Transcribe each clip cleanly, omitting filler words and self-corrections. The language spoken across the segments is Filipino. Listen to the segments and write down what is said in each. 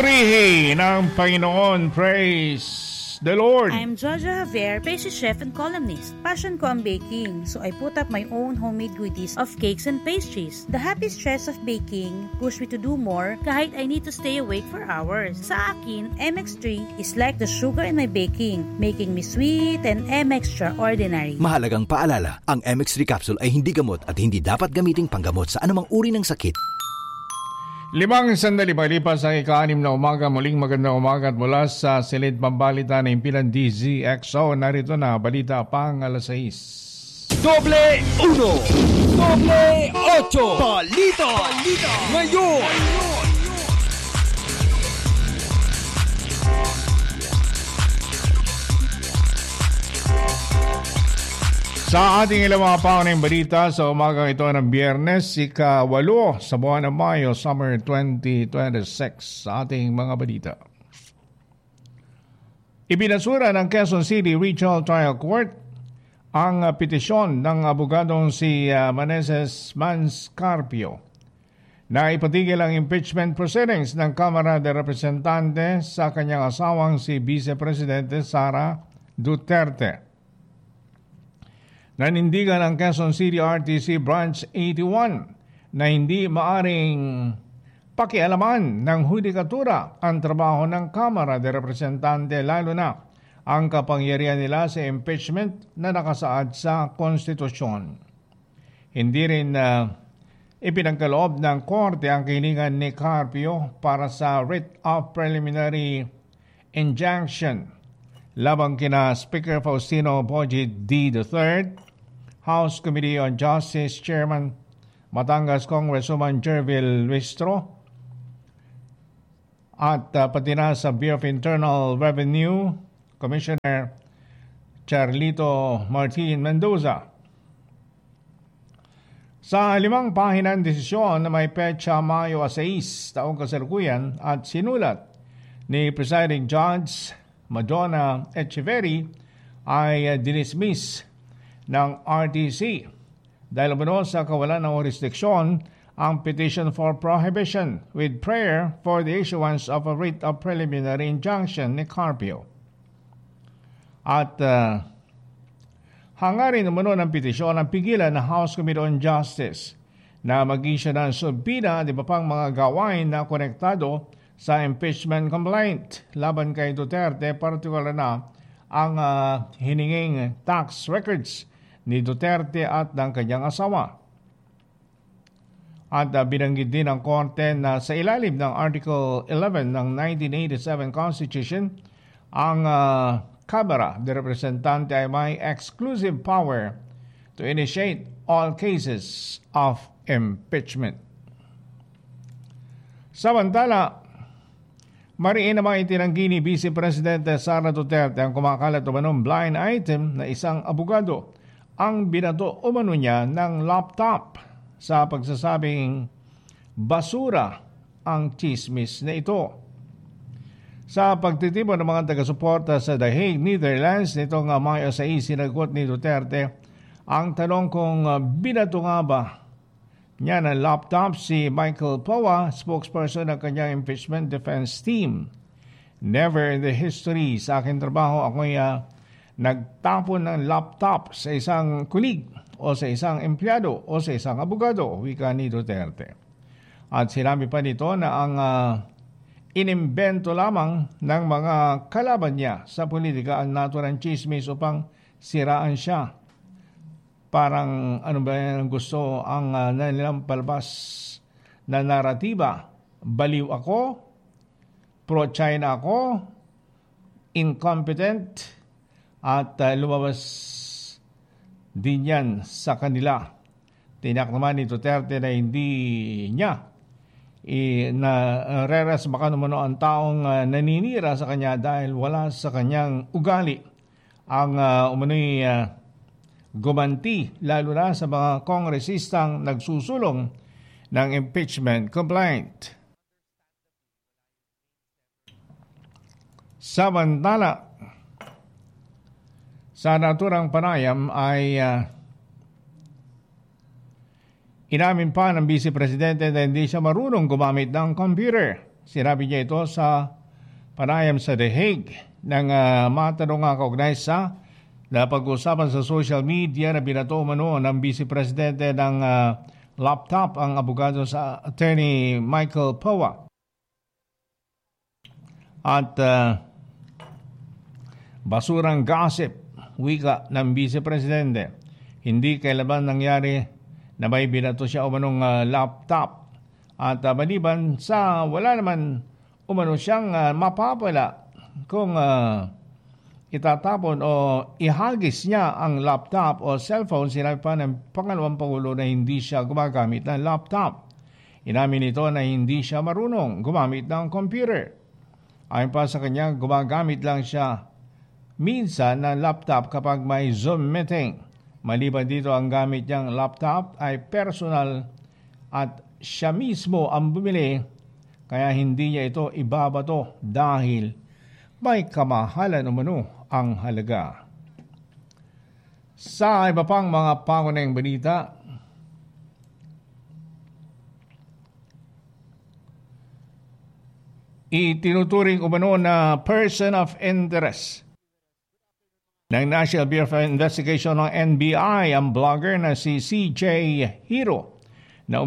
Purihin ang Panginoon. Praise the Lord. I'm Jojo Javier, pastry chef and columnist. Passion ko ang baking, so I put up my own homemade goodies of cakes and pastries. The happy stress of baking push me to do more kahit I need to stay awake for hours. Sa akin, MX3 is like the sugar in my baking, making me sweet and extraordinary. Mahalagang paalala, ang MX3 capsule ay hindi gamot at hindi dapat gamiting panggamot sa anumang uri ng sakit. 5 sandali palipas ang ika-6 na umaga. Muling magandang umaga at mula sa Silid Pambalita na impilan DZXO. Narito na balita pang alas 6. Doble 1, Doble 8, Balita Ngayon. Sa ating ilang mga paunang balita sa umagang ito ng Biyernes, ika-8 sa buwan ng Mayo, Summer 2026. Sa ating mga balita. Ibinasura ng Quezon City Regional Trial Court ang petisyon ng abogadong si Meneses Manscarpio na ipatigil ang impeachment proceedings ng Kamara de Representantes sa kanyang asawang si Vice Presidente Sara Duterte. Nanindigan ang Quezon City RTC Branch 81 na hindi maaring pakialaman ng hudikatura ang trabaho ng Kamara de Representante, lalo na ang kapangyarihan nila sa impeachment na nakasaad sa konstitusyon. Hindi rin ipinagkaloob ng korte ang kahilingan ni Carpio para sa writ of preliminary injunction labang kina Speaker Faustino Boji D. III, House Committee on Justice Chairman Batangas Congresswoman Jervil Luistro, at pati na sa Bureau of Internal Revenue Commissioner Charlito Martin Mendoza. Sa 5 pahinang desisyon na may petsa Mayo 6 taong kasalukuyan at sinulat ni Presiding Judge Madonna Echeverry ay dinismiss ng RTC dahil umano sa kawalan ng jurisdiksyon ang petition for prohibition with prayer for the issuance of a writ of preliminary injunction ni Carpio. At hangarin umano ng petisyon ang pigilan ng House Committee on Justice na mag-issue ng subpoena di ba pang mga gawain na konektado sa impeachment complaint laban kay Duterte, partikular na ang hininging tax records ni Duterte at ng kanyang asawa. At binanggit din ng korte na sa ilalim ng Article 11 ng 1987 Constitution, ang Kamara de Representante ay may exclusive power to initiate all cases of impeachment. Samantala, mariin naman itinanggi ni Vice Presidente Sara Duterte ang kumakalat umanong blind item na isang abogado ang binato umano niya ng laptop sa pagsasabing basura ang chismis na ito. Sa pagtitipon ng mga taga-suporta sa The Hague, Netherlands, nitong Mayo 6, sinagot ni Duterte ang tanong kung binato nga ba niya ng laptop si Michael Powa, spokesperson ng kanyang impeachment defense team. Never in the history sa aking trabaho ako'y nagtapon ng laptop sa isang kulig o sa isang empleyado o sa isang abogado, wika ni Duterte. At sinabi pa nito na ang inimbento lamang ng mga kalaban niya sa politika ang naturang chismis upang siraan siya. Parang ano ba yan gusto ang nilang palabas na naratiba? Baliw ako, pro-China ako, incompetent, at lumabas din yan sa kanila. Tinak naman ni Duterte na hindi niya reras baka naman ang taong naninira sa kanya dahil wala sa kanyang ugali ang umano'y gumanti, lalo na sa mga kongresistang nagsusulong ng impeachment complaint. Samantala, sa naturang panayam ay inamin pa ng Vice Presidente na hindi siya marunong gumamit ng computer. Sinabi niya ito sa panayam sa The Hague ng matanong nga kaugnay sa napag-usapan sa social media na binato umano ng Vice Presidente ng laptop ang abogado sa Attorney Michael Powa. At basurang gossip, wika ng Vice Presidente. Hindi kailanman nangyari na may binato siya umanong laptop. At maliban sa wala naman umano siyang mapapala kung itatapon o ihagis niya ang laptop o cellphone. Sinabi pa ng pangalawang Pangulo na hindi siya gumagamit ng laptop. Inamin nito na hindi siya marunong gumamit ng computer. Ayon pa sa kanya, gumagamit lang siya minsan ng laptop kapag may Zoom meeting. Maliban dito, ang gamit niyang laptop ay personal at siya mismo ang bumili, kaya hindi niya ito ibabato dahil may kamahalan umano ang halaga. Sa iba pang mga pangunahing balita, itinuturing umano na person of interest ng National Bureau of Investigation ng NBI ang vlogger na si CJ Hiro na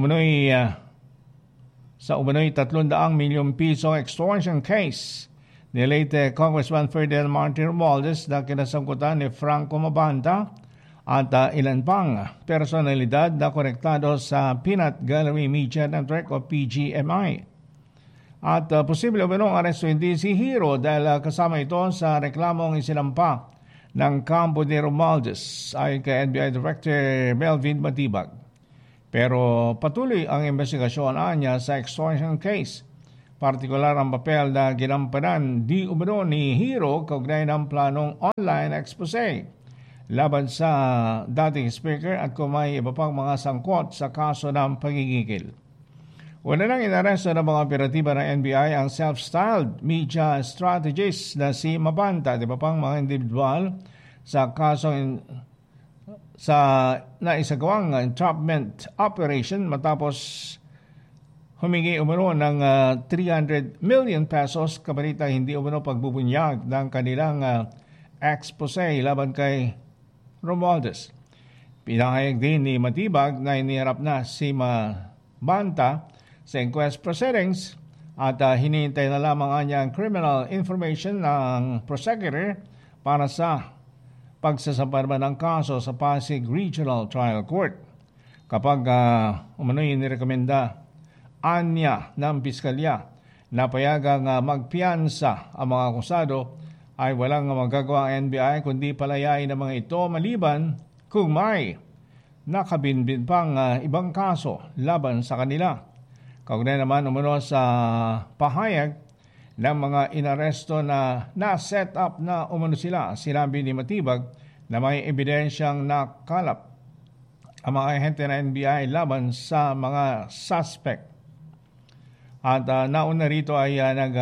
sa umano'y 300 milyong piso extortion case ni late Congressman Ferdinand Martin Romualdez na kinasangkutan ni Franco Mabanta at ilan pang personalidad na konektado sa Peanut Gallery Media Network o PGMI. At posible umanong arestuhin din si Hiro dahil kasama ito sa reklamong isinampa ng kampo ni Romualdez ay kay NBI Director Melvin Matibag. Pero patuloy ang investigasyon niya sa extortion case. Partikular ang papel na ginampanan di umano ni Hiro kaugnay ng planong online expose laban sa dating speaker at kung may iba pang mga sangkot sa kaso ng pagigigil. Una nang inaresto ng mga operatiba ng NBI ang self-styled media strategist na si Mabanta, di ba pang mga individual sa kasong sa naisagawang entrapment operation matapos humingi umano ng 300 million pesos kabalita hindi umano pagbubunyag ng kanilang expose laban kay Romualdez. Pinahayag din ni Matibag na iniharap na si Mabanta sa inquest proceedings at hinihintay na lamang niya ang criminal information ng prosecutor para sa pagsasampa naman ng kaso sa Pasig Regional Trial Court. Kapag umano'y nirekomenda anya ng piskalya na payagang magpiyansa ang mga akusado ay walang magagawa ang NBI kundi palayain ng mga ito maliban kung may nakabinbin pang ibang kaso laban sa kanila. Kaugnay naman umano sa pahayag ng mga inaresto na na-set up na umano sila, sinabi ni Matibag na may ebidensyang nakalap ang mga ahente ng NBI laban sa mga suspect. At nauna rito ay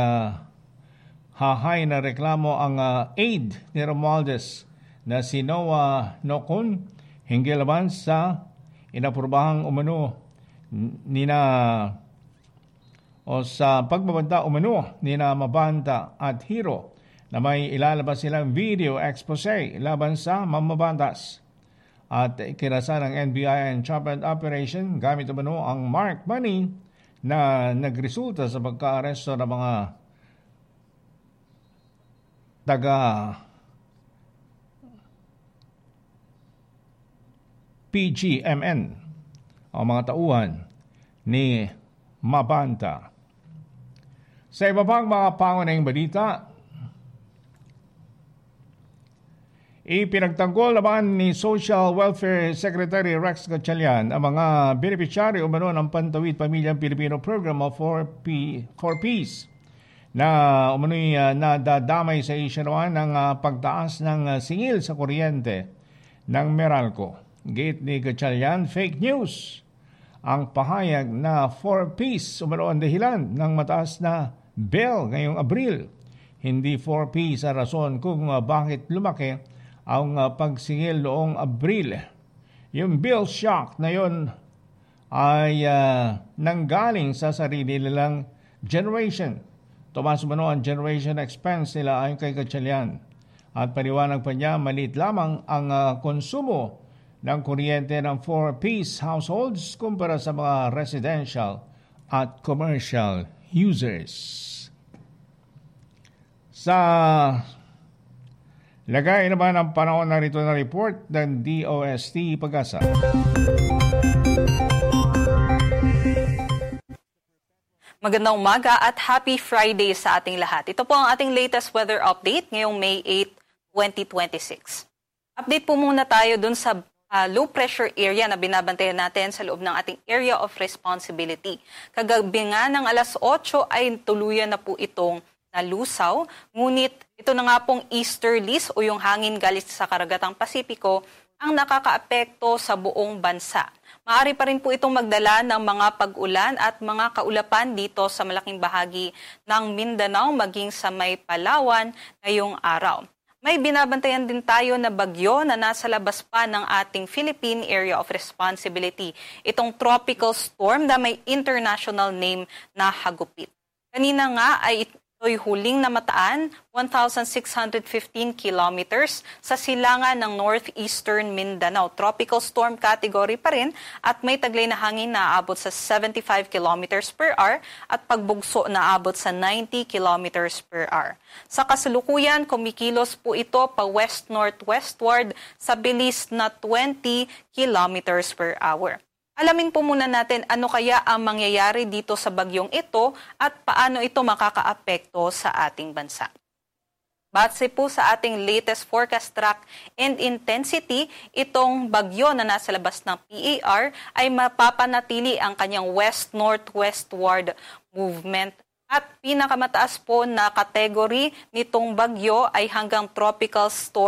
naghahay na reklamo ang aide ni Romualdez na si Noah Nocon hinggil laban sa inaprobahang umano sa pagbabanta umano ni na Mabanta at Hiro na may ilalabas silang video expose laban sa mamabantas. At kinasa ng NBI entrapment operation gamit umano ang marked money na nagresulta sa pagka-aresto ng mga taga PGMN o mga tauhan ni Mabanta. Sa iba pang mga pangunahing balita, ipinagtanggol naman ni Social Welfare Secretary Rex Gatchalian ang mga beneficiary umano ng Pantawid Pamilyang Pilipino Program of 4Ps na umano'y nadadamay sa isyu naman ng pagtaas ng singil sa kuryente ng Meralco. Gate ni Gatchalian, fake news ang pahayag na 4Ps umano ang dahilan ng mataas na bill ngayong Abril. Hindi 4Ps ang rason kung bakit lumaki ang pagsingil noong Abril. Yung bill shock na yon ay nanggaling sa sarili nilang generation. Tumaas umano ang generation expense nila ayon kay Gatchalian. At paniwanag pa niya, maliit lamang ang konsumo ng kuryente ng 4-piece households kumpara sa mga residential at commercial users. Sa lagay naman ang panahon na rito na report ng DOST Pag-asa. Magandang umaga at happy Friday sa ating lahat. Ito po ang ating latest weather update ngayong May 8, 2026. Update po muna tayo dun sa low pressure area na binabantayan natin sa loob ng ating area of responsibility. Kagabi nga ng alas 8 ay tuluyan na po itong nalusaw, ngunit ito na nga pong easterlies o yung hangin galing sa karagatang Pasipiko ang nakakaapekto sa buong bansa. Maaari pa rin po itong magdala ng mga pag-ulan at mga kaulapan dito sa malaking bahagi ng Mindanao maging sa may Palawan ngayong araw. May binabantayan din tayo na bagyo na nasa labas pa ng ating Philippine Area of Responsibility. Itong tropical storm na may international name na Hagupit. Kanina nga ay ito'y huling namataan, 1,615 kilometers sa silangan ng northeastern Mindanao. Tropical storm category pa rin at may taglay na hangin na aabot sa 75 kilometers per hour at pagbugso na aabot sa 90 kilometers per hour. Sa kasalukuyan, kumikilos po ito pa west-northwestward sa bilis na 20 kilometers per hour. Alamin po muna natin ano kaya ang mangyayari dito sa bagyong ito at paano ito makakaapekto sa ating bansa. Batse po sa ating latest forecast track and intensity, itong bagyo na nasa labas ng PAR ay mapapanatili ang kanyang west-northwestward movement. At pinakamataas po na kategory nitong bagyo ay hanggang tropical storm